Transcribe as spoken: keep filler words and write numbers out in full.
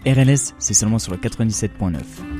R L S, c'est seulement sur le quatre-vingt-dix-sept point neuf.